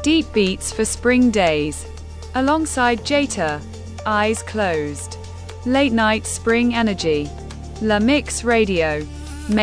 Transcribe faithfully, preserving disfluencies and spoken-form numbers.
Deep beats for spring days. Alongside Jeta. Eyes closed. Late night spring energy. La Mix Radio.